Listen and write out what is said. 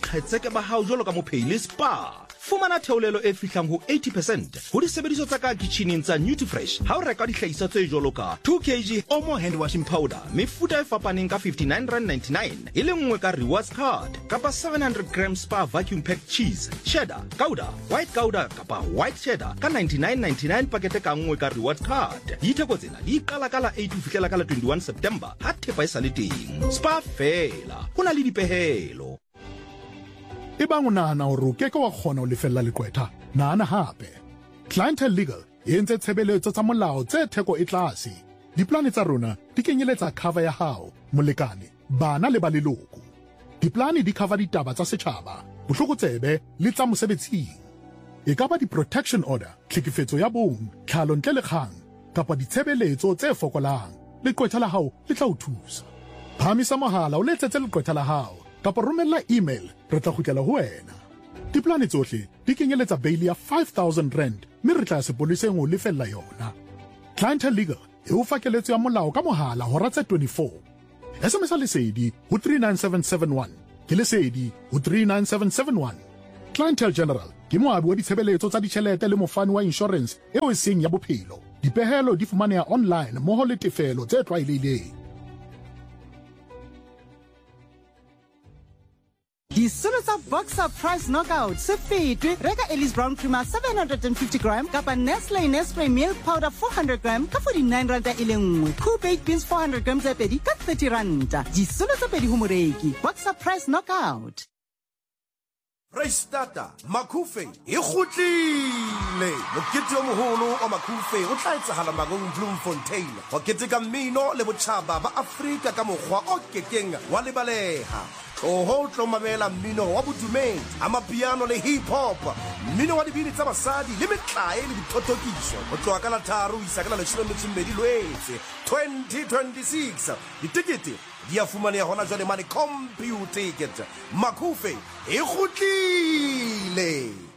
bakgetseke ba hao jwalo ka mophei le spa. Fumana theolelo e fihlang ho 80% ho disebediswa tsa ka kitcheneng tsa Nutrifresh ha o reka dihlahiswa tse jwalo ka 2 kg Omo hand washing powder mefuta e fapaneng ka R59.99 e le nngwe ka rewards card kapa 700 grams spa vacuum packed cheese, cheddar, gouda, white gouda kapa white cheddar ka 99.99 pakete ka nngwe ka rewards card. Ditheko tsena di qala ka la 8 ho fihlela ka la 21 September ha thepa e sa le teng. Spa fela ho na le dipehelo. E bang o nahana hore o keke wa kgona ho lefella leqwetha, nahana hape. Clientele Legal e entse tshebeletso tsa molao tse theko e tlase. Diplane tsa rona di kenyeletsa cover ya hao, molekane, bana le ba leloko. Diplane di cover ditaba tsa setjhaba, botlokotsebe le tsa mosebetsing. E ka ba di-protection order, tlhekefetso ya bong, tlhalo ntle le kgang, kapa ditshebeletso tse fokolang. Leqwetha la hao le tla o thusa. Phamisa mohala o letsetse leqwetha la hao, kapa romella email, re tla kgutlela ho wena. Diplane tsohle di kenyeletsa bail ya R5,000 mme re tla sepoleseng ho lefella yona. Clientele Legal e o fa keletso ya molao ka mohala hora tse 24. SMS lesedi ho 39771 ke lesedi ho 39771. Clientele General ke moabi wa ditshebeletso tsa ditjhelete le mofani wa insurance eo e seng ya bophelo. Dipehelo di fumaneha online mmoho le tefelo tse tlwaelehileng. Disolo tsa Boxer Price Knockout se fetwe. Reka Ellis Brown Creamer 750 gram kapa Nestle Milk Powder 400 gram ka R49 e le nngwe. Cool Baked Beans 400 gram tse pedi ka R30. Disolo tse pedi ho moreki. Boxer Price Knockout. Freistata Makhufe e kgutlile. Mokete o moholo wa Makhufe o tla etsahala Magong Bloemfontein. Wa keteka mmino le botjhaba ba Afrika ka mokgwa o kekeng wa lebaleha. Ho tlo mamela mmino wa bodumedi, amapiano le hip hop, mmino wa dibini tsa basadi le metlae le dithotokiso. Ho tloha ka la 3 isa ka la 12 Lwetse 2026. Ditikete di a fumaneha hona jwale mane computer ticket. Makhufe e kgutlile.